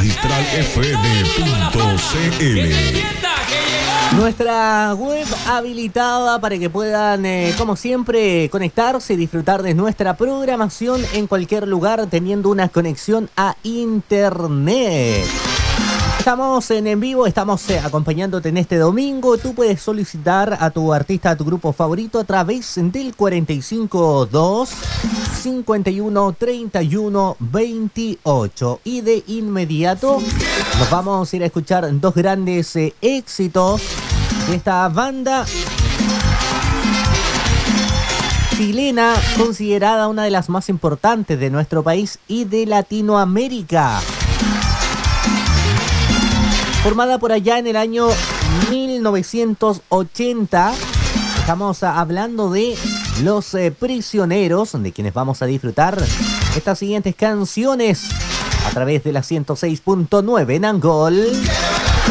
centralfm.cl. Nuestra web habilitada para que puedan, como siempre, conectarse y disfrutar de nuestra programación en cualquier lugar teniendo una conexión a internet. Estamos en vivo, estamos acompañándote en este domingo. Tú puedes solicitar a tu artista, a tu grupo favorito a través del 452 51 31 28. Y de inmediato nos vamos a ir a escuchar dos grandes éxitos de esta banda chilena, considerada una de las más importantes de nuestro país y de Latinoamérica. Formada por allá en el año 1980, estamos hablando de Los Prisioneros, de quienes vamos a disfrutar estas siguientes canciones a través de la 106.9 en Angol.